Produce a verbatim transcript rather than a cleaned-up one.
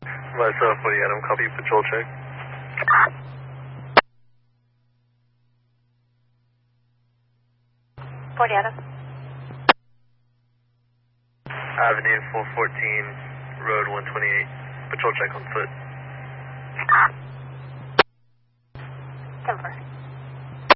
Myself, forty Adam, copy patrol check. forty Adam. Avenue four fourteen, Road one twenty-eight, patrol check on foot. Denver.